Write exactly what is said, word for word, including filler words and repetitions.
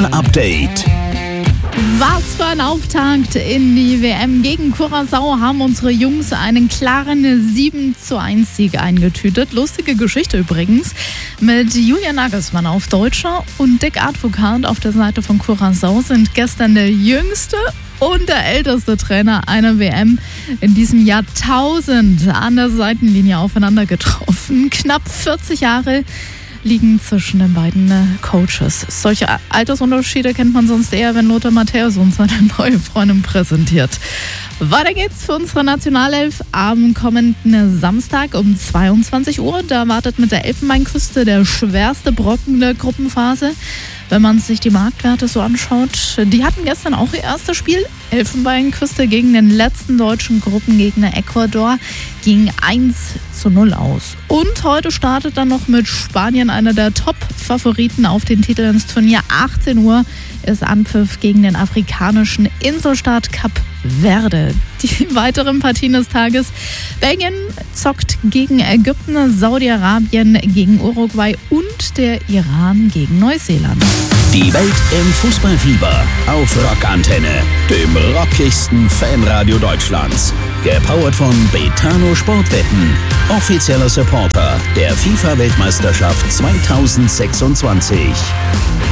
Fußball-Update. Was für ein Auftakt in die W M. Gegen Curaçao haben unsere Jungs einen klaren sieben zu eins Sieg eingetütet. Lustige Geschichte übrigens. Mit Julian Nagelsmann auf Deutscher und Dick Advokat auf der Seite von Curaçao sind gestern der jüngste und der älteste Trainer einer W M in diesem Jahrtausend an der Seitenlinie aufeinander getroffen. Knapp vierzig Jahre liegen zwischen den beiden Coaches. Solche Altersunterschiede kennt man sonst eher, wenn Lothar Matthäus uns seine neue Freundin präsentiert. Weiter geht's für unsere Nationalelf am kommenden Samstag um zweiundzwanzig Uhr. Da wartet mit der Elfenbeinküste der schwerste Brocken der Gruppenphase. Wenn man sich die Marktwerte so anschaut, die hatten gestern auch ihr erstes Spiel. Elfenbeinküste gegen den letzten deutschen Gruppengegner Ecuador ging eins zu null aus. Und heute startet dann noch mit Spanien einer der Top-Favoriten auf den Titel ins Turnier. achtzehn Uhr ist Anpfiff gegen den afrikanischen Inselstaat Kap Verde. Die weiteren Partien des Tages: Belgien zockt gegen Ägypten, Saudi-Arabien gegen Uruguay und der Iran gegen Neuseeland. Die Welt im Fußballfieber auf Rockantenne, dem rockigsten Fanradio Deutschlands. Gepowert von Betano Sportwetten, offizieller Supporter der FIFA-Weltmeisterschaft zweitausendsechsundzwanzig.